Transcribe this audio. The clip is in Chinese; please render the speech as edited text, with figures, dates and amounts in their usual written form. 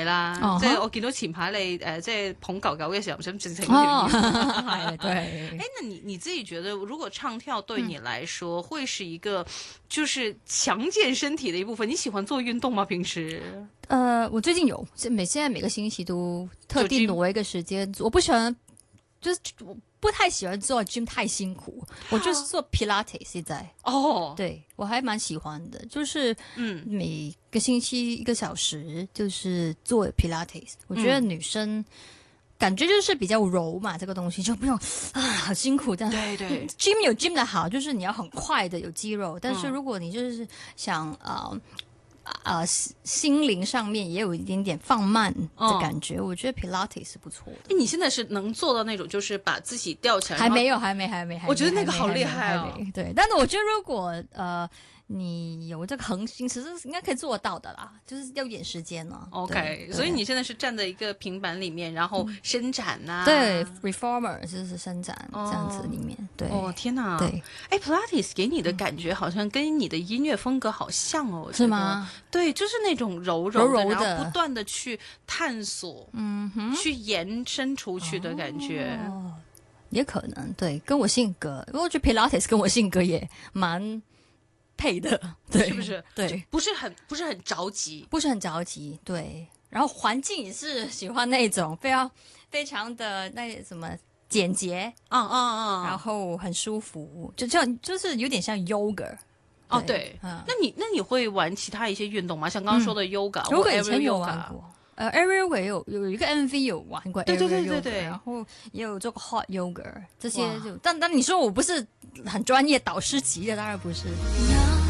係啦，即係我見到前排你即係捧狗狗嘅時候，唔想整成哦，係對。 哎，那你自己覺得，如果唱跳對你來說，會是一個就是強健身體的一部分？你喜歡做運動嗎？平時？ 我最近有，現在每個星期都特地挪一個時間，我不喜歡，就是我不太喜歡做 gym 太辛苦，我就是做 Pilates 現在。哦，對，我還蠻喜歡的，就是每個星期1個小時就是做 Pilates，我覺得女生感覺就是比較柔嘛，這個東西就不用啊好辛苦這樣。 對對 ，gym 有 gym 的好，就是你要很快的有肌肉，但是如果你就是想心靈上面也有一點點放慢的感覺，我覺得 Pilates 是不錯的。 你現在是能做到那種，就是把自己吊起來？ 還沒有。 我覺得那個好厲害哦。 對，但是我覺得如果你有這個恆心，其實應該可以做得到的啦，就是要一點時間呢。 OK，所以你現在是站在一個平板裏面，然後伸展啊？ 對，reformer 就是伸展這樣子裏面。對， 哦天哪！ 對， 哎 ，Pilates 給你的感覺好像跟你的音樂風格好像哦， 是嗎？ 對，就是那種柔柔的，然後不斷的去探索，去延伸出去的感覺。 哦，也可能，對，跟我性格，因為我覺得 Pilates 跟我性格也蠻配的，對， 是不是？ 對， 不是很着急， 不是很着急，對。然後環境也是喜歡那種非常的那什麼簡潔，然後很舒服，就是有點像 yoga。 哦，對，那你會玩其他一些運動嗎？像剛剛說的 yoga， 我以前有玩過。Aerial Yoga 有一個 MV 有玩過 Aerial Yoga，對，然後也有做過 Hot Yoga，這些就但你說我不是很專業導師級的，當然不是。